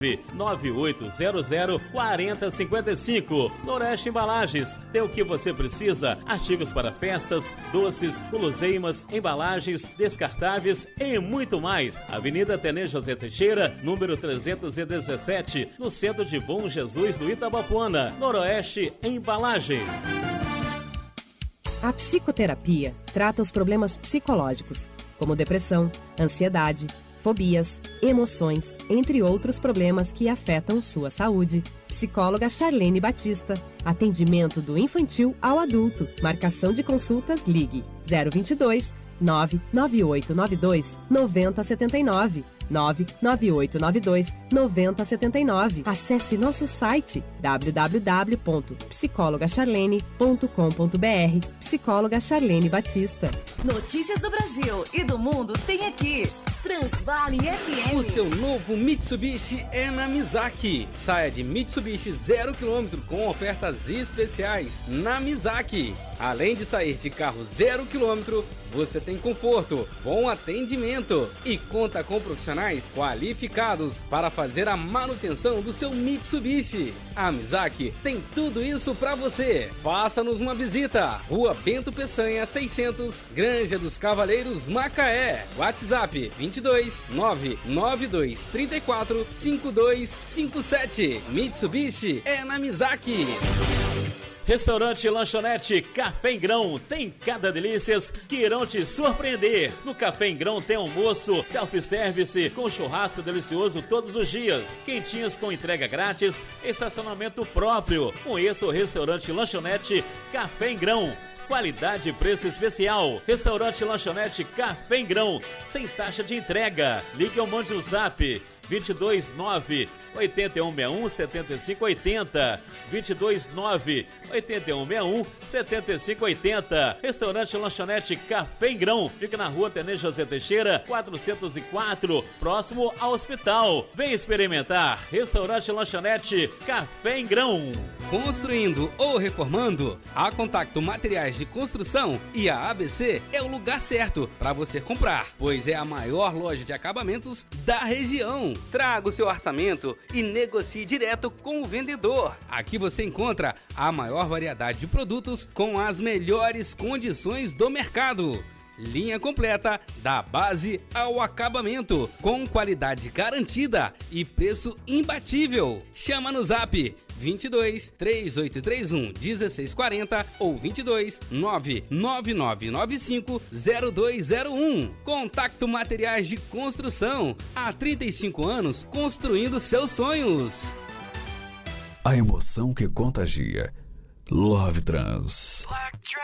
9800-4055. Noroeste Embalagens tem o que você precisa: artigos para festas, doces, guloseimas, embalagens, descartáveis e muito mais. Avenida Tenente José Teixeira, número 317, no centro de Bom Jesus do Itabapuana. Noroeste Embalagens. A psicoterapia trata os problemas psicológicos, como depressão, ansiedade, fobias, emoções, entre outros problemas que afetam sua saúde. Psicóloga Charlene Batista. Atendimento do infantil ao adulto. Marcação de consultas, ligue 022 99892 9079. 99892 9079. Acesse nosso site www.psicologacharlene.com.br. Psicóloga Charlene Batista. Notícias do Brasil e do mundo tem aqui. Transvale FM. O seu novo Mitsubishi é na Mizaki. Saia de Mitsubishi 0 km com ofertas especiais na Mizaki. Além de sair de carro 0 km, você tem conforto, bom atendimento e conta com profissionais qualificados para fazer a manutenção do seu Mitsubishi. A Mizaki tem tudo isso para você. Faça-nos uma visita. Rua Bento Peçanha 600, Granja dos Cavaleiros, Macaé. WhatsApp 22 992 34 5257. Mitsubishi é na Mizaki. Restaurante Lanchonete Café em Grão tem cada delícias que irão te surpreender. No Café em Grão tem almoço, self-service com churrasco delicioso todos os dias, quentinhas com entrega grátis, estacionamento próprio. Conheça o Restaurante Lanchonete Café em Grão. Qualidade e preço especial. Restaurante Lanchonete Café em Grão, sem taxa de entrega. Ligue ou mande o zap 229 8161 7580. 229 8161 7580. Restaurante Lanchonete Café em Grão fica na Rua Tenente José Teixeira 404, próximo ao hospital. Vem experimentar. Restaurante Lanchonete Café em Grão. Construindo ou reformando? A Contacto Materiais de Construção e a ABC é o lugar certo para você comprar, pois é a maior loja de acabamentos da região. Traga o seu orçamento e negocie direto com o vendedor. Aqui você encontra a maior variedade de produtos com as melhores condições do mercado. Linha completa da base ao acabamento, com qualidade garantida e preço imbatível. Chama no zap 22 3831 1640 ou 22 99995 0201. Contacto Materiais de Construção. Há 35 anos construindo seus sonhos. A emoção que contagia. Love Trans.